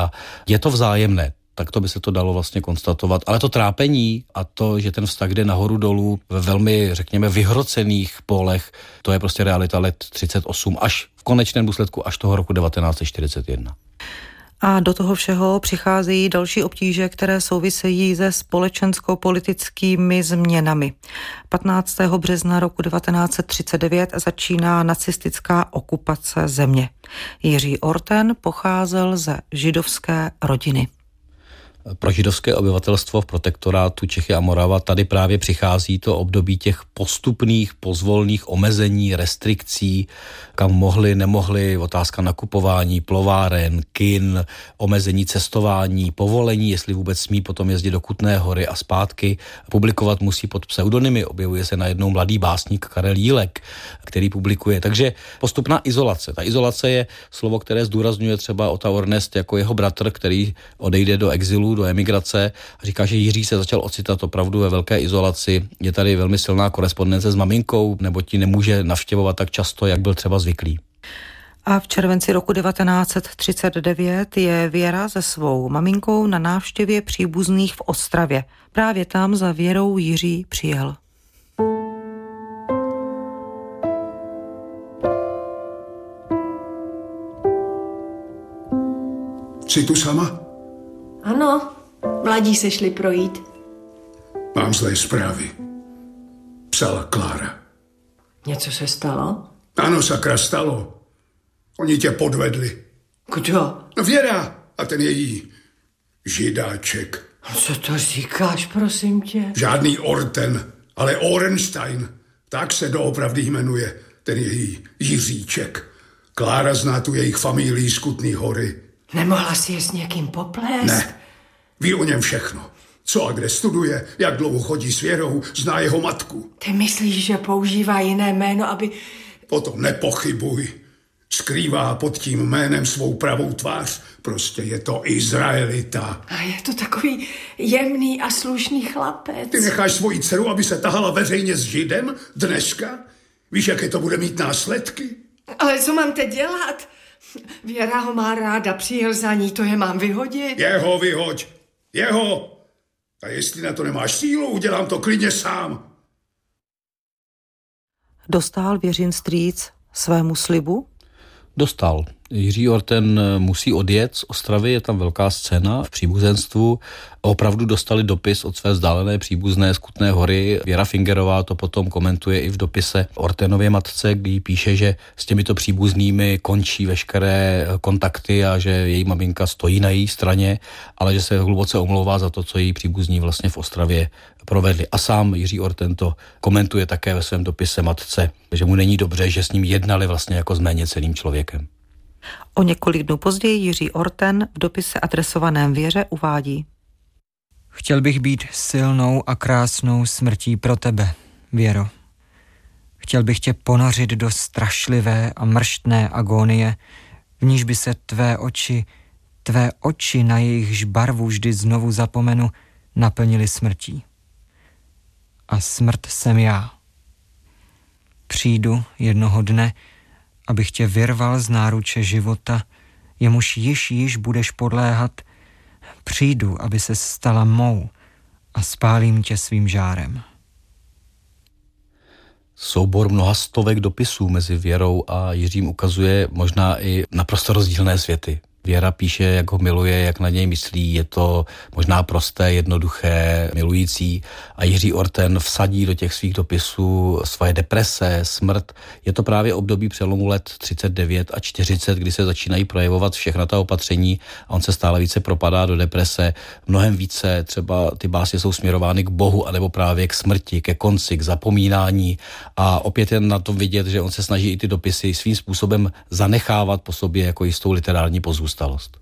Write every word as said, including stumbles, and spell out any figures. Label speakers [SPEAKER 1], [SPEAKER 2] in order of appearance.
[SPEAKER 1] a je to vzájemné. Tak to by se to dalo vlastně konstatovat. Ale to trápení a to, že ten vztah jde nahoru dolů ve velmi, řekněme, vyhrocených pólech, to je prostě realita let třicet osm až v konečném důsledku až toho roku devatenáct set čtyřicet jedna.
[SPEAKER 2] A do toho všeho přicházejí další obtíže, které souvisejí se společensko-politickými změnami. patnáctého března roku devatenáct set třicet devět začíná nacistická okupace země. Jiří Orten pocházel ze židovské rodiny.
[SPEAKER 1] Pro židovské obyvatelstvo v protektorátu Čechy a Morava tady právě přichází to období těch postupných, pozvolných omezení, restrikcí, kam mohli, nemohli, otázka nakupování, plováren, kin, omezení cestování, povolení, jestli vůbec smí potom jezdit do Kutné Hory a zpátky. Publikovat musí pod pseudonymy, objevuje se najednou mladý básník Karel Jílek, který publikuje. Takže postupná izolace. Ta izolace je slovo, které zdůrazňuje třeba Ota Ornest jako jeho bratr, který odejde do exilu, do emigrace a říká, že Jiří se začal ocitat opravdu ve velké izolaci. Je tady velmi silná korespondence s maminkou, nebo ti nemůže navštěvovat tak často, jak byl třeba zvyklý.
[SPEAKER 2] A v červenci roku devatenáct set třicet devět je Věra se svou maminkou na návštěvě příbuzných v Ostravě. Právě tam za Věrou Jiří přijel.
[SPEAKER 3] Jsi tu sama?
[SPEAKER 4] Ano, mladí se šli projít.
[SPEAKER 3] Mám zlé zprávy. Psala Klára.
[SPEAKER 4] Něco se stalo?
[SPEAKER 3] Ano, sakra, stalo. Oni tě podvedli.
[SPEAKER 4] Kdo?
[SPEAKER 3] No Věra a ten její židáček.
[SPEAKER 4] Co to říkáš, prosím tě?
[SPEAKER 3] Žádný Orten, ale Orenstein. Tak se doopravdy jmenuje ten její Jiříček. Klára zná tu jejich familii z Kutné Hory.
[SPEAKER 4] Nemohla si je s někým poplést?
[SPEAKER 3] Ne, ví o něm všechno. Co a kde studuje, jak dlouho chodí s Věrou, zná jeho matku.
[SPEAKER 4] Ty myslíš, že používá jiné jméno, aby...
[SPEAKER 3] O tom nepochybuj. Skrývá pod tím jménem svou pravou tvář. Prostě je to Izraelita.
[SPEAKER 4] A je to takový jemný a slušný chlapec.
[SPEAKER 3] Ty necháš svoji dceru, aby se tahala veřejně s Židem dneska? Víš, jaké to bude mít následky?
[SPEAKER 4] Ale co mám teď dělat? Věra ho má ráda, přijel za ní, to je mám vyhodit?
[SPEAKER 3] Jeho vyhoď, jeho. A jestli na to nemáš sílu, udělám to klidně sám.
[SPEAKER 2] Dostál Věřin strýc svému slibu?
[SPEAKER 1] Dostal. Jiří Orten musí odjet z Ostravy, je tam velká scéna v příbuzenstvu. Opravdu dostali dopis od své vzdálené příbuzné z Kutné Hory. Věra Fingerová to potom komentuje i v dopise Ortenově matce, kdy píše, že s těmito příbuznými končí veškeré kontakty a že její maminka stojí na její straně, ale že se hluboce omlouvá za to, co její příbuzní vlastně v Ostravě provedli. A sám Jiří Orten to komentuje také ve svém dopise matce, že mu není dobře, že s ním jednali vlastně jako s méněcenným člověkem.
[SPEAKER 2] O několik dnů později Jiří Orten v dopise adresovaném Věře uvádí:
[SPEAKER 5] Chtěl bych být silnou a krásnou smrtí pro tebe, Věro. Chtěl bych tě ponořit do strašlivé a mrštné agónie, v níž by se tvé oči, tvé oči, na jejichž barvu vždy znovu zapomenu, naplnily smrtí. A smrt jsem já. Přijdu jednoho dne, abych tě vyrval z náruče života, jemuž již již budeš podléhat. Přijdu, aby se stala mou a spálím tě svým žárem.
[SPEAKER 1] Soubor mnoha stovek dopisů mezi Věrou a Jiřím ukazuje možná i naprosto rozdílné světy. Věra píše, jak ho miluje, jak na něj myslí, je to možná prosté, jednoduché, milující a Jiří Orten vsadí do těch svých dopisů svoje deprese, smrt. Je to právě období přelomu let třicet devět a čtyřicet, kdy se začínají projevovat všechna ta opatření a on se stále více propadá do deprese. Mnohem více třeba ty básně jsou směrovány k Bohu anebo právě k smrti, ke konci, k zapomínání a opět je na tom vidět, že on se snaží i ty dopisy svým způsobem zanechávat po sobě jako jistou literární pozůstalost.